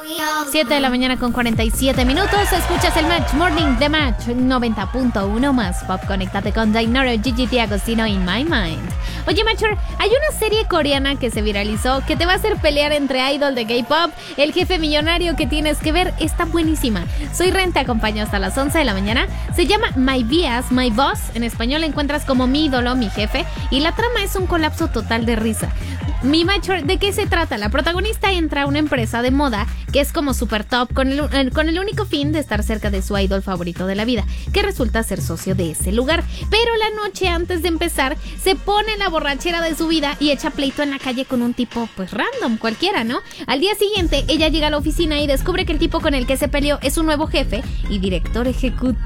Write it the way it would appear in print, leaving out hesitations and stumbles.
7 de la mañana con 47 minutos. Escuchas el Match Morning de Match 90.1 más pop. Conéctate con Dainoro, Gigi Agostino in my mind. Oye, Matcher, hay una serie coreana que se viralizó que te va a hacer pelear entre idol de K-pop. El jefe millonario que tienes que ver está buenísima. Soy Ren, te acompaño hasta las 11 de la mañana. Se llama My Bias, My Boss. En español la encuentras como Mi ídolo, mi jefe. Y la trama es un colapso total de risa. Mi Matcher, ¿de qué se trata? La protagonista entra a una empresa de moda que es como super top con el único fin de estar cerca de su idol favorito de la vida, que resulta ser socio de ese lugar. Pero la noche antes de empezar se pone en la borrachera de su vida y echa pleito en la calle con un tipo pues random, cualquiera, ¿no? Al día siguiente ella llega a la oficina y descubre que el tipo con el que se peleó es su nuevo jefe y director ejecutivo.